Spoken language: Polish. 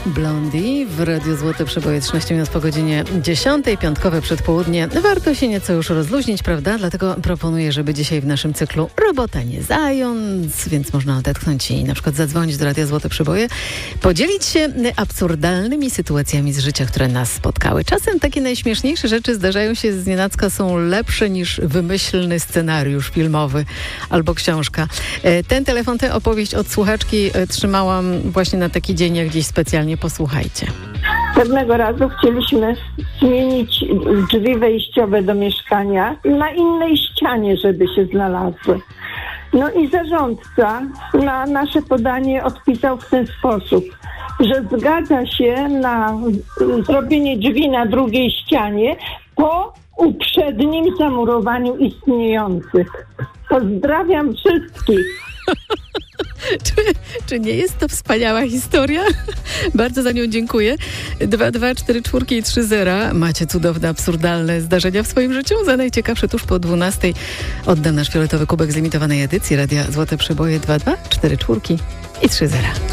Blondie w Radiu Złote Przeboje, 13 minut po godzinie 10, piątkowe przedpołudnie. Warto się nieco już rozluźnić, prawda? Dlatego proponuję, żeby dzisiaj w naszym cyklu robota nie zając, więc można odetchnąć i na przykład zadzwonić do Radia Złote Przeboje, podzielić się absurdalnymi sytuacjami z życia, które nas spotkały. Czasem takie najśmieszniejsze rzeczy zdarzają się znienacka, są lepsze niż wymyślny scenariusz filmowy albo książka. Ten telefon, tę opowieść od słuchaczki trzymałam właśnie na taki dzień jak dziś specjalnie. Posłuchajcie. Pewnego razu chcieliśmy zmienić drzwi wejściowe do mieszkania na innej ścianie, żeby się znalazły. No i zarządca na nasze podanie odpisał w ten sposób, że zgadza się na zrobienie drzwi na drugiej ścianie po uprzednim zamurowaniu istniejących. Pozdrawiam wszystkich. Czy nie jest to wspaniała historia? Bardzo za nią dziękuję. 224 i 30. Macie cudowne, absurdalne zdarzenia w swoim życiu? Za najciekawsze tuż po 12 oddam nasz fioletowy kubek z limitowanej edycji Radia Złote Przeboje 224 i 30.